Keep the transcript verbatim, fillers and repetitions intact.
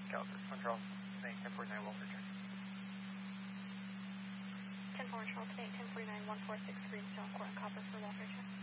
Caliber, Montreal, Snake, ten forty-nine, welfare check. ten four, Montreal, Snake, ten forty-nine, one four six three, Stone Court and Copper for welfare check.